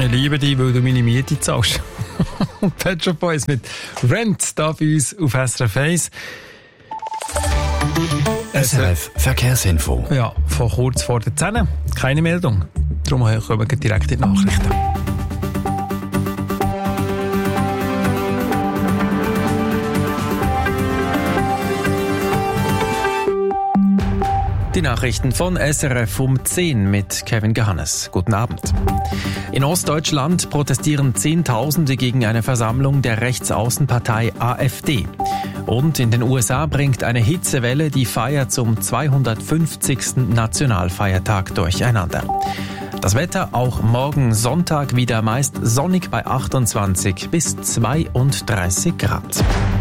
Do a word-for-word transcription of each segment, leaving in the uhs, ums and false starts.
Ich liebe dich, weil du meine Miete zahlst. Pet Shop Boys mit Rent da bei uns auf S R F eins. S R F Verkehrsinfo. Ja, von kurz vor der zehn. Keine Meldung. Darum kommen wir direkt in die Nachrichten. Die Nachrichten von S R F um zehn mit Kevin Gehannes. Guten Abend. In Ostdeutschland protestieren Zehntausende gegen eine Versammlung der Rechtsaußenpartei AfD. Und in den U S A bringt eine Hitzewelle die Feier zum zweihundertfünfzigsten Nationalfeiertag durcheinander. Das Wetter auch morgen Sonntag wieder meist sonnig bei achtundzwanzig bis zweiunddreißig Grad.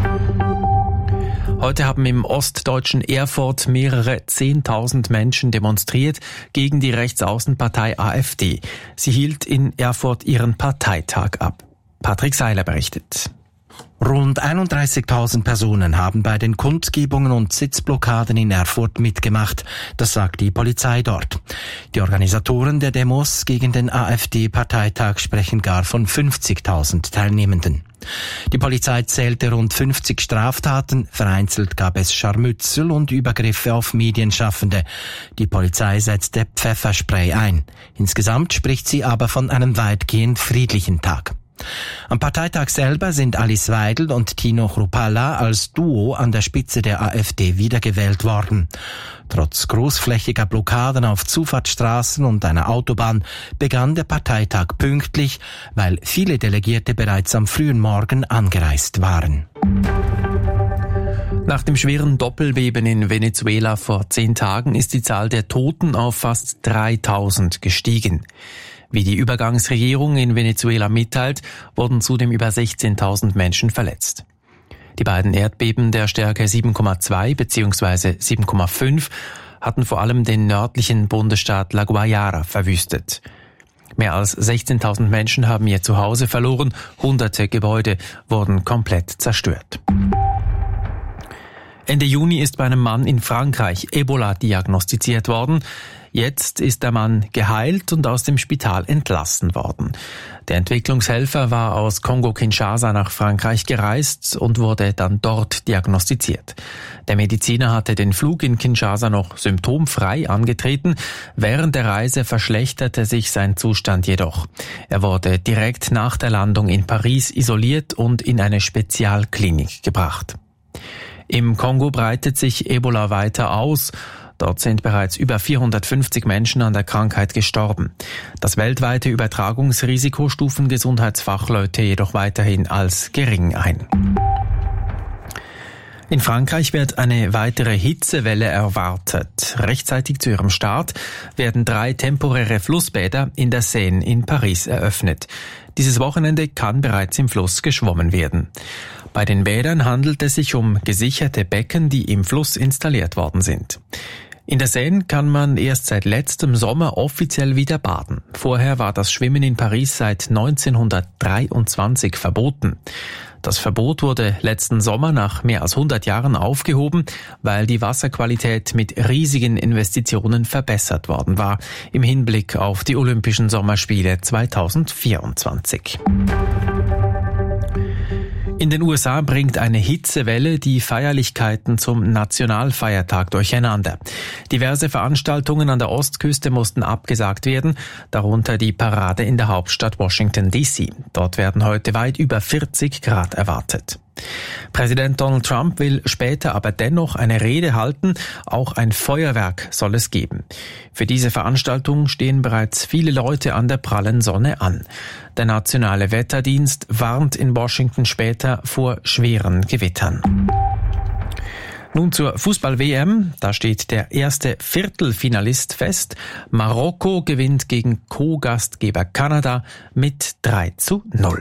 Heute haben im ostdeutschen Erfurt mehrere Zehntausend Menschen demonstriert gegen die Rechtsaußenpartei AfD. Sie hielt in Erfurt ihren Parteitag ab. Patrick Seiler berichtet. Rund einunddreißigtausend Personen haben bei den Kundgebungen und Sitzblockaden in Erfurt mitgemacht, das sagt die Polizei dort. Die Organisatoren der Demos gegen den AfD-Parteitag sprechen gar von fünfzigtausend Teilnehmenden. Die Polizei zählte rund fünfzig Straftaten, vereinzelt gab es Scharmützel und Übergriffe auf Medienschaffende. Die Polizei setzte Pfefferspray ein. Insgesamt spricht sie aber von einem weitgehend friedlichen Tag. Am Parteitag selber sind Alice Weidel und Tino Chrupalla als Duo an der Spitze der AfD wiedergewählt worden. Trotz großflächiger Blockaden auf Zufahrtsstraßen und einer Autobahn begann der Parteitag pünktlich, weil viele Delegierte bereits am frühen Morgen angereist waren. Nach dem schweren Doppelbeben in Venezuela vor zehn Tagen ist die Zahl der Toten auf fast dreitausend gestiegen. Wie die Übergangsregierung in Venezuela mitteilt, wurden zudem über sechzehntausend Menschen verletzt. Die beiden Erdbeben der Stärke sieben Komma zwei bzw. sieben Komma fünf hatten vor allem den nördlichen Bundesstaat La Guayara verwüstet. Mehr als sechzehntausend Menschen haben ihr Zuhause verloren, hunderte Gebäude wurden komplett zerstört. Ende Juni ist bei einem Mann in Frankreich Ebola diagnostiziert worden. Jetzt ist der Mann geheilt und aus dem Spital entlassen worden. Der Entwicklungshelfer war aus Kongo-Kinshasa nach Frankreich gereist und wurde dann dort diagnostiziert. Der Mediziner hatte den Flug in Kinshasa noch symptomfrei angetreten. Während der Reise verschlechterte sich sein Zustand jedoch. Er wurde direkt nach der Landung in Paris isoliert und in eine Spezialklinik gebracht. Im Kongo breitet sich Ebola weiter aus. Dort sind bereits über vierhundertfünfzig Menschen an der Krankheit gestorben. Das weltweite Übertragungsrisiko stufen Gesundheitsfachleute jedoch weiterhin als gering ein. In Frankreich wird eine weitere Hitzewelle erwartet. Rechtzeitig zu ihrem Start werden drei temporäre Flussbäder in der Seine in Paris eröffnet. Dieses Wochenende kann bereits im Fluss geschwommen werden. Bei den Bädern handelt es sich um gesicherte Becken, die im Fluss installiert worden sind. In der Seine kann man erst seit letztem Sommer offiziell wieder baden. Vorher war das Schwimmen in Paris seit neunzehnhundertdreiundzwanzig verboten. Das Verbot wurde letzten Sommer nach mehr als hundert Jahren aufgehoben, weil die Wasserqualität mit riesigen Investitionen verbessert worden war, im Hinblick auf die Olympischen Sommerspiele zweitausendvierundzwanzig. In den U S A bringt eine Hitzewelle die Feierlichkeiten zum Nationalfeiertag durcheinander. Diverse Veranstaltungen an der Ostküste mussten abgesagt werden, darunter die Parade in der Hauptstadt Washington D C. Dort werden heute weit über vierzig Grad erwartet. Präsident Donald Trump will später aber dennoch eine Rede halten, auch ein Feuerwerk soll es geben. Für diese Veranstaltung stehen bereits viele Leute an der prallen Sonne an. Der nationale Wetterdienst warnt in Washington später vor schweren Gewittern. Nun zur Fußball-W M. Da steht der erste Viertelfinalist fest. Marokko gewinnt gegen Co-Gastgeber Kanada mit drei zu null.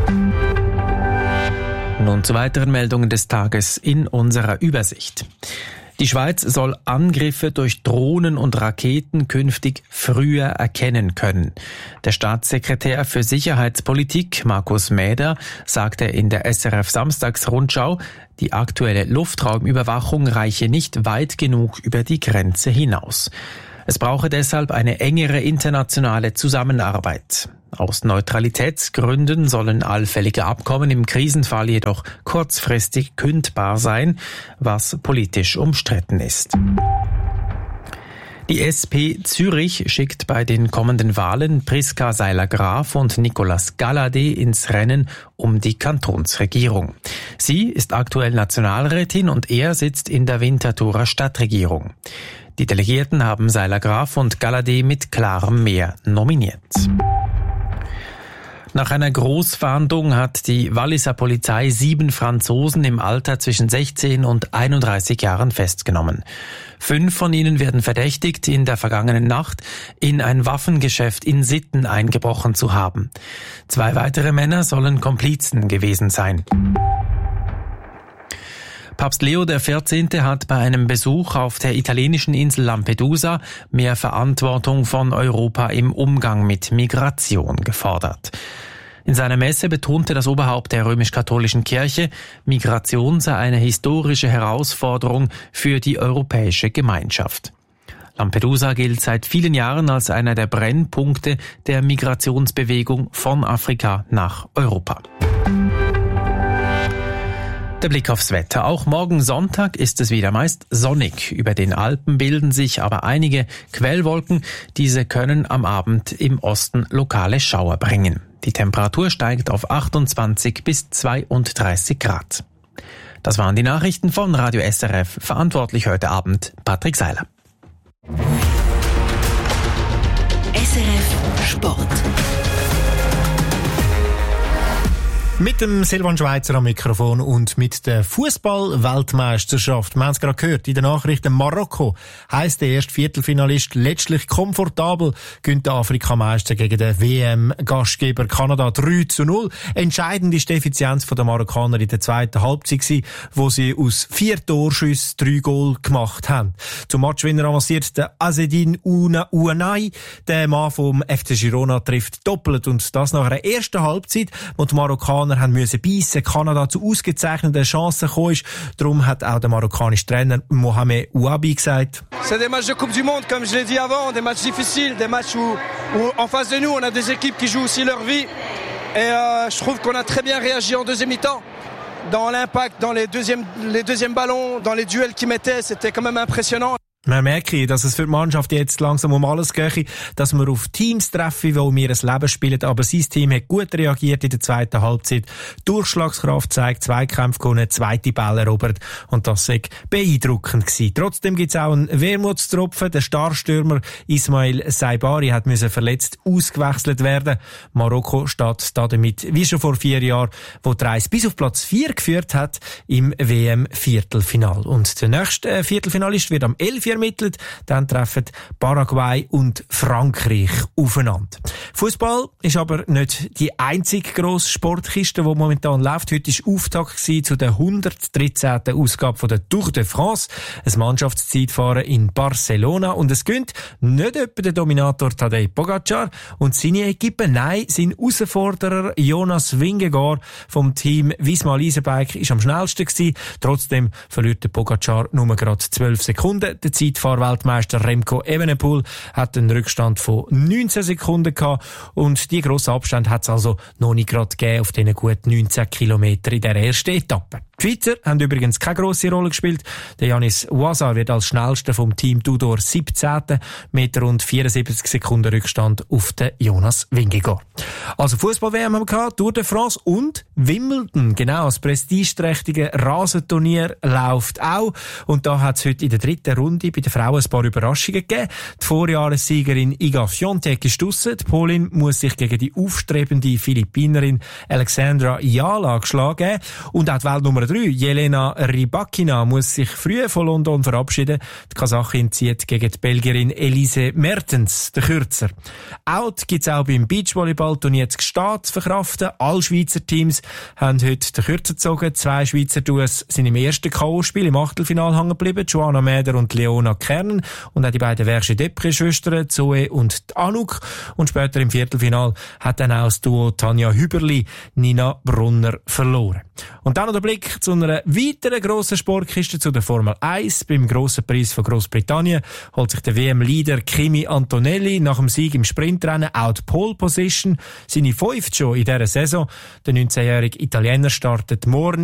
Nun zu weiteren Meldungen des Tages in unserer Übersicht. Die Schweiz soll Angriffe durch Drohnen und Raketen künftig früher erkennen können. Der Staatssekretär für Sicherheitspolitik, Markus Mäder, sagte in der S R F Samstagsrundschau, die aktuelle Luftraumüberwachung reiche nicht weit genug über die Grenze hinaus. Es brauche deshalb eine engere internationale Zusammenarbeit. Aus Neutralitätsgründen sollen allfällige Abkommen im Krisenfall jedoch kurzfristig kündbar sein, was politisch umstritten ist. Die S P Zürich schickt bei den kommenden Wahlen Priska Seiler-Graf und Nicolas Galladay ins Rennen um die Kantonsregierung. Sie ist aktuell Nationalrätin und er sitzt in der Winterthurer Stadtregierung. Die Delegierten haben Seiler-Graf und Galladay mit klarem Mehr nominiert. Nach einer Großfahndung hat die Walliser Polizei sieben Franzosen im Alter zwischen sechzehn und einunddreißig Jahren festgenommen. Fünf von ihnen werden verdächtigt, in der vergangenen Nacht in ein Waffengeschäft in Sitten eingebrochen zu haben. Zwei weitere Männer sollen Komplizen gewesen sein. Papst Leo der vierzehnte hat bei einem Besuch auf der italienischen Insel Lampedusa mehr Verantwortung von Europa im Umgang mit Migration gefordert. In seiner Messe betonte das Oberhaupt der römisch-katholischen Kirche, Migration sei eine historische Herausforderung für die europäische Gemeinschaft. Lampedusa gilt seit vielen Jahren als einer der Brennpunkte der Migrationsbewegung von Afrika nach Europa. Der Blick aufs Wetter. Auch morgen Sonntag ist es wieder meist sonnig. Über den Alpen bilden sich aber einige Quellwolken. Diese können am Abend im Osten lokale Schauer bringen. Die Temperatur steigt auf achtundzwanzig bis zweiunddreißig Grad. Das waren die Nachrichten von Radio S R F. Verantwortlich heute Abend Patrick Seiler. S R F Sport. Mit dem Silvan Schweizer am Mikrofon und mit der Fußball-Weltmeisterschaft. Wir haben es gerade gehört in den Nachrichten. Marokko heisst der erste Viertelfinalist letztlich komfortabel, gönnt der Afrikameister gegen den W M-Gastgeber Kanada drei zu null. Entscheidend ist die Effizienz der Marokkaner in der zweiten Halbzeit gewesen, wo sie aus vier Torschüssen drei Goal gemacht haben. Zum Matchwinner avanciert der Azzedine Ouanahi. Der Mann vom F C Girona trifft doppelt und das nach einer ersten Halbzeit, wo die Marokkaner haben müssen beißen, Kanada zu ausgezeichneten Chancen gekommen ist. Darum hat auch der marokkanische Trainer Mohamed Ouabi gesagt: C'est des matchs de Coupe du Monde, comme je l'ai dit avant, des matchs difficiles, des matchs où, où en face de nous, on a des équipes qui jouent aussi leur vie. Et euh, je trouve qu'on a très bien réagi en deuxième mi-temps. Dans l'impact, dans les deuxièmes, les deuxièmes ballons, dans les duels qu'ils mettaient, c'était quand même impressionnant. Man merke, dass es für die Mannschaft jetzt langsam um alles geht, dass wir auf Teams treffen, die um ihr Leben spielen. Aber sein Team hat gut reagiert in der zweiten Halbzeit. Durchschlagskraft zeigt, Zweikämpfe gewonnen, zweite Ball erobert. Und das war beeindruckend gewesen. Trotzdem gibt es auch einen Wermutstropfen. Der Starstürmer Ismail Saibari hat müssen verletzt ausgewechselt werden. Marokko steht damit, wie schon vor vier Jahren, wo die Reise bis auf Platz vier geführt hat, im W M-Viertelfinal. Und der nächste Viertelfinalist wird am elf ermittelt. Dann treffen Paraguay und Frankreich aufeinander. Fußball ist aber nicht die einzige grosse Sportkiste, die momentan läuft. Heute war Auftakt zu der hundertdreizehnten Ausgabe von der Tour de France. Ein Mannschaftszeitfahren in Barcelona. Und es gönnt nicht etwa der Dominator Tadej Pogacar und seine Equipe. Nein, sein Herausforderer Jonas Vingegaard vom Team Visma Leasebike ist am schnellsten gewesen. Trotzdem verliert der Pogacar nur gerade zwölf Sekunden. Der Zeitfahrweltmeister Remco Evenepoel hat einen Rückstand von neunzehn Sekunden gehabt und die grossen Abstände hat es also noch nicht gerade gegeben auf diesen gut neunzehn Kilometern in der ersten Etappe. Die Schweizer haben übrigens keine grosse Rolle gespielt. Der Janis Ouazar wird als schnellster vom Team Tudor siebzehnter mit rund vierundsiebzig Sekunden Rückstand auf den Jonas Vingegaard. Also Fußball-W M haben wir gehabt, Tour de France und Wimbledon. Genau, das prestigeträchtige Rasenturnier läuft auch. Und da hat es heute in der dritten Runde bei den Frauen ein paar Überraschungen gegeben. Die Vorjahressiegerin Iga Świątek ist draussen. Die Polin muss sich gegen die aufstrebende Philippinerin Alexandra Jala geschlagen. Und auch die Weltnummer drei, Jelena Rybakina, muss sich früh von London verabschieden. Die Kasachin zieht gegen die Belgierin Elise Mertens, der Kürzer. Out gibt's auch beim Beachvolleyball-Turnier zu Gstaad zu verkraften. Alle Schweizer Teams haben heute den Kürzer gezogen. Zwei Schweizer Duos sind im ersten K O-Spiel im Achtelfinale hängen geblieben. Joanna Mäder und Leona Kern. Und auch die beiden Versche-Depre-Schwestern, Zoe und Anouk. Und später im Viertelfinal hat dann auch das Duo Tanja Hüberli, Nina Brunner verloren. Und dann noch der Blick zu einer weiteren grossen Sportkiste, zu der Formel eins. Beim grossen Preis von Großbritannien holt sich der W M-Leader Kimi Antonelli nach dem Sieg im Sprintrennen auch die Pole Position. Seine fünfte schon in dieser Saison. Der neunzehnjährige Italiener startet morgen